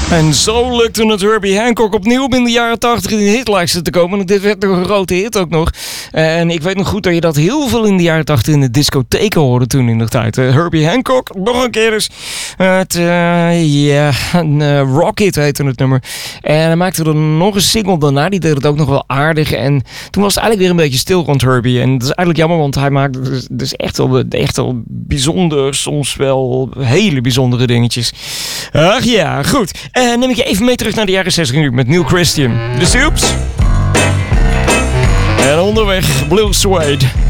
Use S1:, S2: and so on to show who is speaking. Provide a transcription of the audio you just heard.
S1: En zo lukte het Herbie Hancock opnieuw in de jaren 80 in de hitlijsten te komen. Dit werd een grote hit ook nog. En ik weet nog goed dat je dat heel veel in de jaren 80 in de discotheken hoorde toen in de tijd. Herbie Hancock, nog een keer dus. Rocket heette het nummer. En hij maakte er nog een single daarna, die deed het ook nog wel aardig. En toen was het eigenlijk weer een beetje stil rond Herbie. En dat is eigenlijk jammer, want hij maakte dus echt wel bijzonder, soms wel hele bijzondere dingetjes. Ach ja, goed. Neem ik je even mee terug naar de jaren 60 nu met Neil Christian. De Soups. En onderweg Blue Suede.